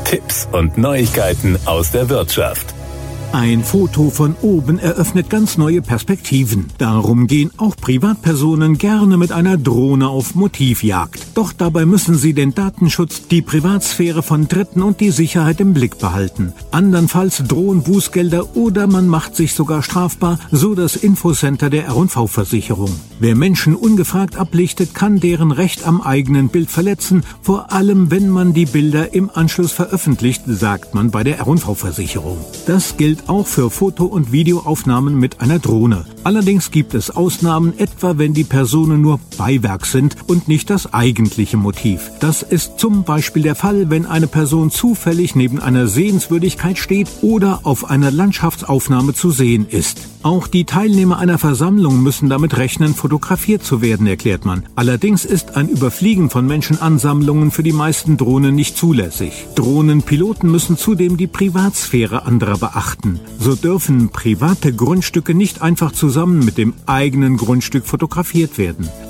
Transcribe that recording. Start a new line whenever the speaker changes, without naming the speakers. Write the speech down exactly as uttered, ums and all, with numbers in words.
Tipps und Neuigkeiten aus der Wirtschaft.
Ein Foto von oben eröffnet ganz neue Perspektiven. Darum gehen auch Privatpersonen gerne mit einer Drohne auf Motivjagd. Doch dabei müssen sie den Datenschutz, die Privatsphäre von Dritten und die Sicherheit im Blick behalten. Andernfalls drohen Bußgelder oder man macht sich sogar strafbar, so das Infocenter der R und V-Versicherung. Wer Menschen ungefragt ablichtet, kann deren Recht am eigenen Bild verletzen, vor allem wenn man die Bilder im Anschluss veröffentlicht, sagt man bei der R und V-Versicherung. Das gilt auch für Foto- und Videoaufnahmen mit einer Drohne. Allerdings gibt es Ausnahmen, etwa wenn die Personen nur Beiwerk sind und nicht das eigentliche Motiv. Das ist zum Beispiel der Fall, wenn eine Person zufällig neben einer Sehenswürdigkeit steht oder auf einer Landschaftsaufnahme zu sehen ist. Auch die Teilnehmer einer Versammlung müssen damit rechnen, fotografiert zu werden, erklärt man. Allerdings ist ein Überfliegen von Menschenansammlungen für die meisten Drohnen nicht zulässig. Drohnenpiloten müssen zudem die Privatsphäre anderer beachten. So dürfen private Grundstücke nicht einfach zusammen mit dem eigenen Grundstück fotografiert werden.